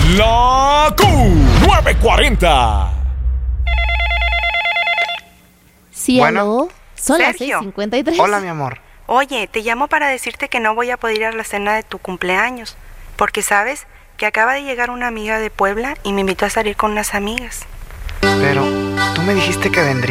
La Q940. Sí, Bueno, aló. Son Sergio. las 6:53. Hola, mi amor. Oye, te llamo para decirte que no voy a poder ir a la cena de tu cumpleaños, porque sabes que acaba de llegar una amiga de Puebla y me invitó a salir con unas amigas. Pero tú me dijiste que vendrías.